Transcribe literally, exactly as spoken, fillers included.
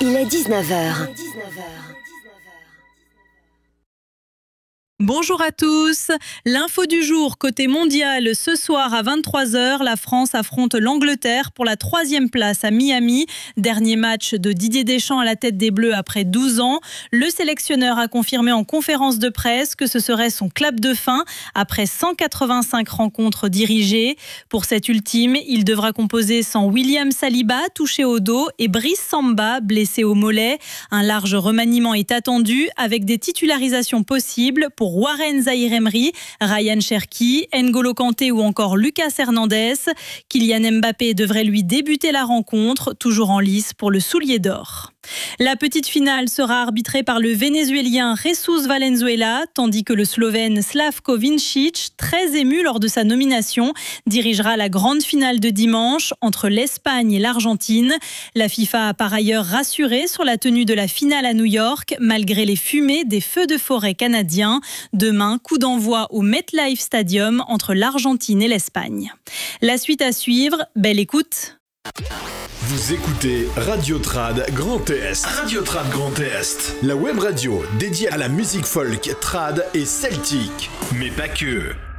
Il est dix-neuf heures. Bonjour à tous. L'info du jour côté mondial, ce soir à vingt-trois heures, la France affronte l'Angleterre pour la troisième place à Miami. Dernier match de Didier Deschamps à la tête des Bleus après douze ans. Le sélectionneur a confirmé en conférence de presse que ce serait son clap de fin après cent quatre-vingt-cinq rencontres dirigées. Pour cette ultime, il devra composer sans William Saliba, touché au dos, et Brice Samba, blessé au mollet. Un large remaniement est attendu avec des titularisations possibles pour Pour Warren Zaïre-Emery, Ryan Cherki, N'Golo Kanté ou encore Lucas Hernandez. Kylian Mbappé devrait lui débuter la rencontre, toujours en lice pour le soulier d'or. La petite finale sera arbitrée par le Vénézuélien Jesus Valenzuela, tandis que le Slovène Slavko Vincic, très ému lors de sa nomination, dirigera la grande finale de dimanche entre l'Espagne et l'Argentine. La FIFA a par ailleurs rassuré sur la tenue de la finale à New York, malgré les fumées des feux de forêt canadiens. Demain, coup d'envoi au MetLife Stadium entre l'Argentine et l'Espagne. La suite à suivre, belle écoute. Vous écoutez Radio Trad Grand Est. Radio Trad Grand Est. La web radio dédiée à la musique folk, trad et celtique. Mais pas que.